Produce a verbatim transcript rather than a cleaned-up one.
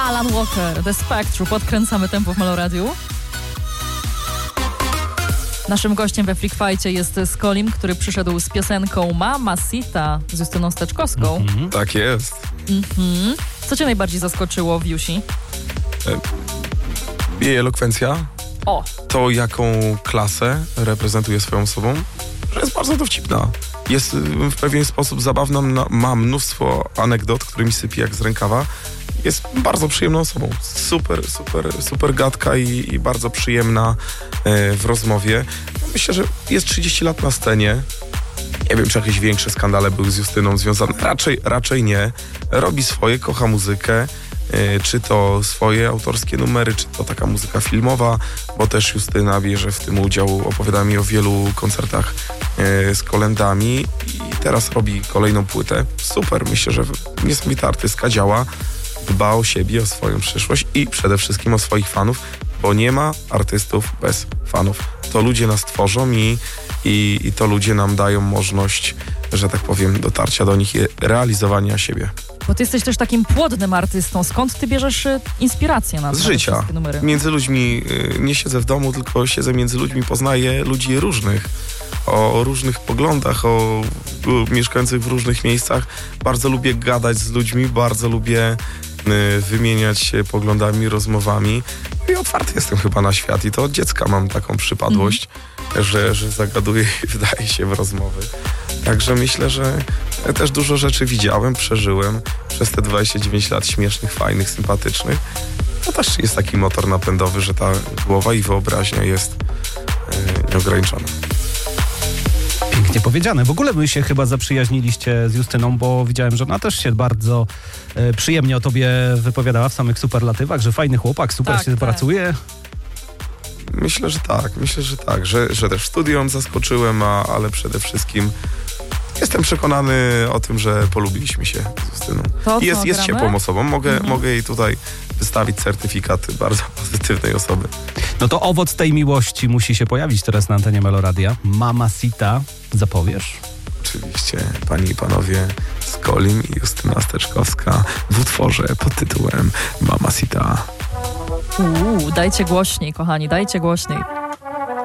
Alan Walker, The Spectrum. Podkręcamy tempo w Meloradiu. Naszym gościem we Freak Fight'cie jest Skolim, który przyszedł z piosenką Mamacita z Justyną Steczkowską. Mm-hmm. Tak jest. Mm-hmm. Co cię najbardziej zaskoczyło w Jusi? Jej elokwencja. O! To, jaką klasę reprezentuje swoją osobą, że jest bardzo dowcipna. Jest w pewien sposób zabawna, ma mnóstwo anegdot, którymi sypie jak z rękawa. Jest bardzo przyjemną osobą. Super, super, super gadka i, i bardzo przyjemna e, w rozmowie. Myślę, że jest trzydzieści lat na scenie. Nie wiem, czy jakieś większe skandale były z Justyną związane. Raczej, raczej nie. Robi swoje, kocha muzykę. E, czy to swoje autorskie numery, czy to taka muzyka filmowa, bo też Justyna bierze w tym udział. Opowiada mi o wielu koncertach e, z kolędami i teraz robi kolejną płytę. Super, myślę, że niesamowita artystka, działa, dba o siebie, o swoją przyszłość i przede wszystkim o swoich fanów, bo nie ma artystów bez fanów. To ludzie nas tworzą i, i, i to ludzie nam dają możliwość, że tak powiem, dotarcia do nich i realizowania siebie. Bo ty jesteś też takim płodnym artystą. Skąd ty bierzesz y, inspirację na, Z na życia. te wszystkie numery? Między ludźmi, y, nie siedzę w domu, tylko siedzę między ludźmi, poznaję ludzi różnych, o, o różnych poglądach, o, o mieszkających w różnych miejscach. Bardzo lubię gadać z ludźmi, bardzo lubię y, wymieniać się poglądami, rozmowami i otwarty jestem chyba na świat i to od dziecka mam taką przypadłość, mm. że, że zagaduję i wdaję się w rozmowy. Także myślę, że też dużo rzeczy widziałem, przeżyłem przez te dwadzieścia dziewięć lat śmiesznych, fajnych, sympatycznych. To też jest taki motor napędowy, że ta głowa i wyobraźnia jest yy, nieograniczona. Pięknie powiedziane. W ogóle wy się chyba zaprzyjaźniliście z Justyną, bo widziałem, że ona też się bardzo e, przyjemnie o tobie wypowiadała w samych superlatywach, że fajny chłopak, super tak, się tak. pracuje. Myślę, że tak. Myślę, że tak. Że, że też w studiu ją zaskoczyłem, a, ale przede wszystkim jestem przekonany o tym, że polubiliśmy się z Justyną. To, jest, jest ciepłą osobą. Mogę, mhm. mogę jej tutaj wystawić certyfikat bardzo pozytywnej osoby. No to owoc tej miłości musi się pojawić teraz na antenie Meloradia. Mamacita, zapowiesz? Oczywiście, panie i panowie, Skolim i Justyna Steczkowska w utworze pod tytułem Mamacita. Uuu, dajcie głośniej, kochani, dajcie głośniej.